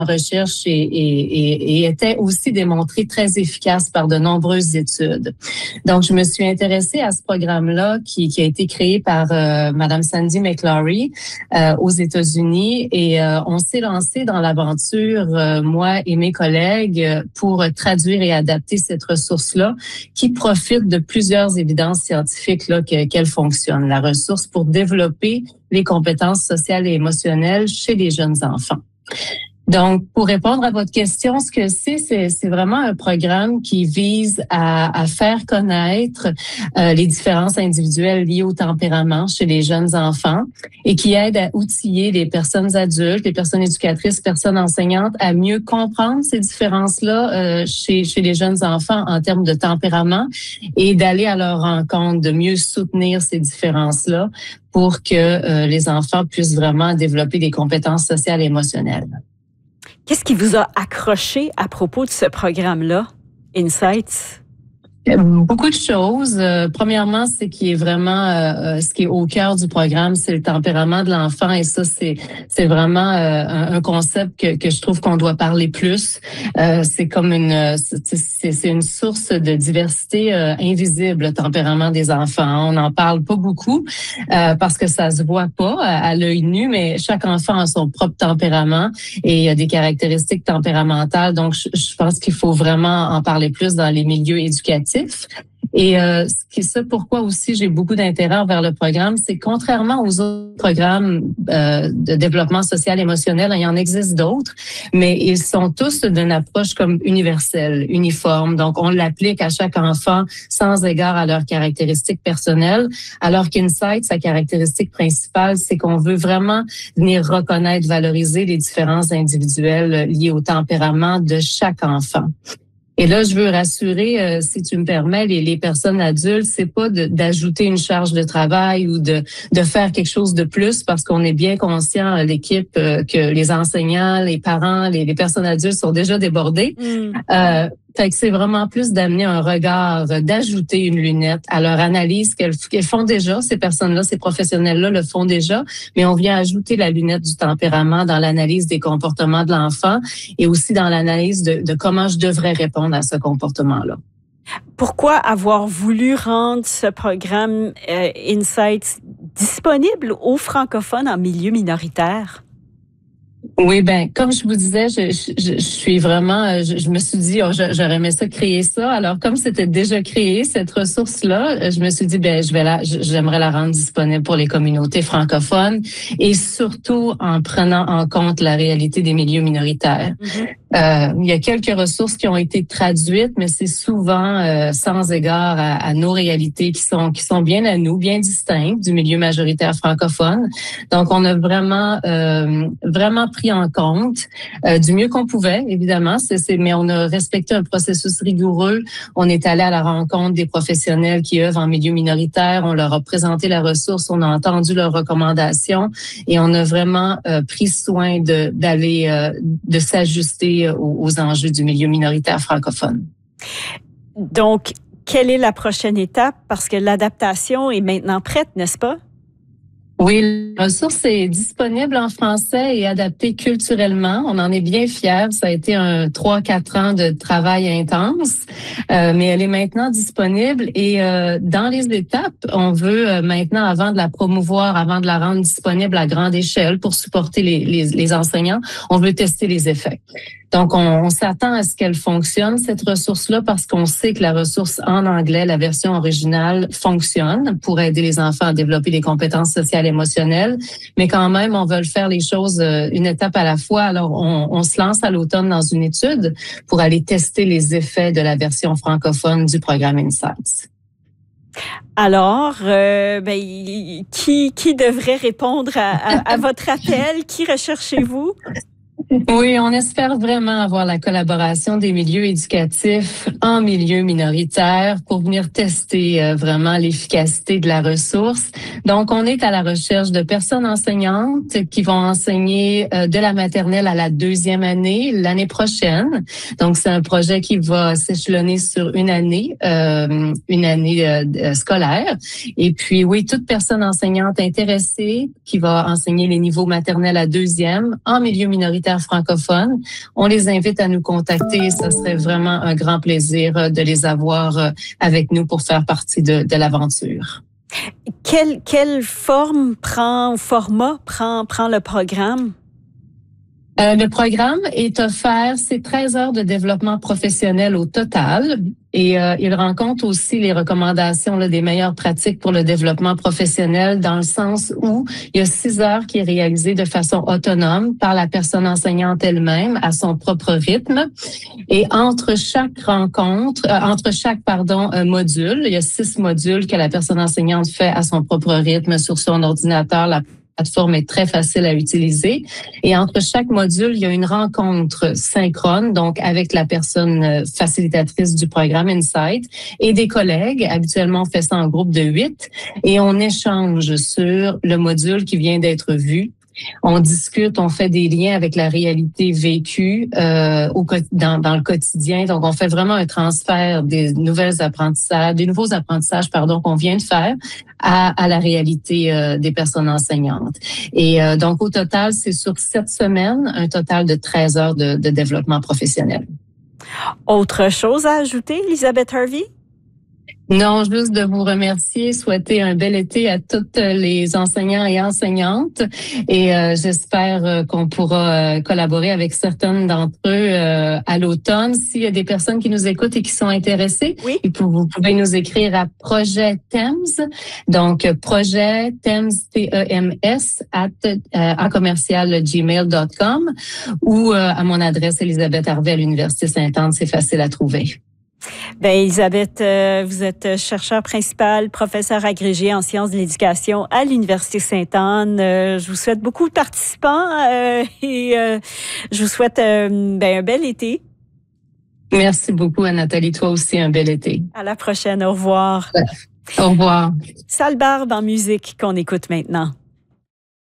recherche et était aussi démontré très efficace par de nombreuses études. Donc, je me suis intéressée à ce programme-là qui a été créé par Madame Sandy McClory aux États-Unis et on s'est lancé dans l'aventure, moi et mes collègues, pour traduire et adapter cette ressource-là qui profite de plusieurs évidences scientifiques là, qu'elle fonctionne, la ressource pour développer les compétences sociales et émotionnelles chez les jeunes enfants. Donc, pour répondre à votre question, ce que c'est vraiment un programme qui vise à faire connaître les différences individuelles liées au tempérament chez les jeunes enfants et qui aide à outiller les personnes adultes, les personnes éducatrices, personnes enseignantes à mieux comprendre ces différences-là chez les jeunes enfants en termes de tempérament et d'aller à leur rencontre, de mieux soutenir ces différences-là pour que les enfants puissent vraiment développer des compétences sociales et émotionnelles. Qu'est-ce qui vous a accroché à propos de ce programme-là, Insights? Beaucoup de choses. Premièrement, c'est qui est vraiment ce qui est au cœur du programme, c'est le tempérament de l'enfant et ça c'est vraiment un concept que je trouve qu'on doit parler plus. C'est comme c'est une source de diversité invisible, le tempérament des enfants. On n'en parle pas beaucoup parce que ça se voit pas à l'œil nu, mais chaque enfant a son propre tempérament et il y a des caractéristiques tempéramentales. Donc je pense qu'il faut vraiment en parler plus dans les milieux éducatifs. Et c'est pourquoi aussi j'ai beaucoup d'intérêt envers le programme, c'est contrairement aux autres programmes de développement social émotionnel, il y en existe d'autres, mais ils sont tous d'une approche comme universelle, uniforme. Donc on l'applique à chaque enfant sans égard à leurs caractéristiques personnelles, alors qu'Insight, sa caractéristique principale, c'est qu'on veut vraiment venir reconnaître, valoriser les différences individuelles liées au tempérament de chaque enfant. Et là, je veux rassurer, si tu me permets, les personnes adultes, c'est pas d'ajouter une charge de travail ou de faire quelque chose de plus parce qu'on est bien conscient, l'équipe, que les enseignants, les parents, les personnes adultes sont déjà débordés. Fait que c'est vraiment plus d'amener un regard, d'ajouter une lunette à leur analyse qu'elles font déjà. Ces personnes-là, ces professionnels-là le font déjà, mais on vient ajouter la lunette du tempérament dans l'analyse des comportements de l'enfant et aussi dans l'analyse de comment je devrais répondre à ce comportement-là. Pourquoi avoir voulu rendre ce programme Insights disponible aux francophones en milieu minoritaire? Oui, comme je vous disais, je suis vraiment, je me suis dit, j'aurais aimé ça créer ça. Alors, comme c'était déjà créé, cette ressource-là, je me suis dit, j'aimerais la rendre disponible pour les communautés francophones et surtout en prenant en compte la réalité des milieux minoritaires. Il y a quelques ressources qui ont été traduites, mais c'est souvent sans égard à nos réalités qui sont bien à nous, bien distinctes du milieu majoritaire francophone. Donc, on a vraiment pris en compte du mieux qu'on pouvait, évidemment. Mais on a respecté un processus rigoureux. On est allé à la rencontre des professionnels qui œuvrent en milieu minoritaire. On leur a présenté la ressource, on a entendu leurs recommandations et on a vraiment pris soin de s'ajuster aux enjeux du milieu minoritaire francophone. Donc, quelle est la prochaine étape? Parce que l'adaptation est maintenant prête, n'est-ce pas? Oui, la ressource est disponible en français et adaptée culturellement. On en est bien fiers. Ça a été 3-4 ans de travail intense, mais elle est maintenant disponible. Et dans les étapes, on veut maintenant, avant de la promouvoir, avant de la rendre disponible à grande échelle pour supporter les enseignants, on veut tester les effets. Donc, on s'attend à ce qu'elle fonctionne, cette ressource-là, parce qu'on sait que la ressource en anglais, la version originale, fonctionne pour aider les enfants à développer des compétences sociales et émotionnelles. Mais quand même, on veut faire les choses une étape à la fois. Alors, on se lance à l'automne dans une étude pour aller tester les effets de la version francophone du programme Insights. Alors, qui devrait répondre à votre appel? Qui recherchez-vous? Oui, on espère vraiment avoir la collaboration des milieux éducatifs en milieu minoritaire pour venir tester vraiment l'efficacité de la ressource. Donc, on est à la recherche de personnes enseignantes qui vont enseigner de la maternelle à la 2e année l'année prochaine. Donc, c'est un projet qui va s'échelonner sur une année scolaire. Et puis, oui, toute personne enseignante intéressée qui va enseigner les niveaux maternels à 2e en milieu minoritaire francophones, on les invite à nous contacter. Ça serait vraiment un grand plaisir de les avoir avec nous pour faire partie de l'aventure. Quelle format prend le programme? Le programme est offert, c'est 13 heures de développement professionnel au total et il rencontre aussi les recommandations des meilleures pratiques pour le développement professionnel dans le sens où il y a 6 heures qui est réalisé de façon autonome par la personne enseignante elle-même à son propre rythme et entre chaque module, il y a 6 modules que la personne enseignante fait à son propre rythme sur son ordinateur. La plateforme est très facile à utiliser. Et entre chaque module, il y a une rencontre synchrone, donc avec la personne facilitatrice du programme Insight et des collègues. Habituellement, on fait ça en groupe de 8 et on échange sur le module qui vient d'être vu. On discute, on fait des liens avec la réalité vécue dans le quotidien. Donc, on fait vraiment un transfert des nouveaux apprentissages qu'on vient de faire à la réalité des personnes enseignantes. Et donc, au total, c'est sur 7 semaines, un total de 13 heures de développement professionnel. Autre chose à ajouter, Elisabeth Harvey? Non, juste de vous remercier, souhaiter un bel été à toutes les enseignants et enseignantes et j'espère qu'on pourra collaborer avec certaines d'entre eux à l'automne. S'il y a des personnes qui nous écoutent et qui sont intéressées, oui. Vous pouvez nous écrire à Projet TEMS, donc Projet TEMS, TEMS @gmail.com ou à mon adresse Elisabeth Harvey à l'Université Sainte-Anne, c'est facile à trouver. Bien, Elisabeth, vous êtes chercheure principale, professeure agrégée en sciences de l'éducation à l'Université Sainte-Anne. Je vous souhaite beaucoup de participants et je vous souhaite un bel été. Merci beaucoup, Anne-Nathalie. Toi aussi, un bel été. À la prochaine. Au revoir. Au revoir. Salle Barbe en musique qu'on écoute maintenant.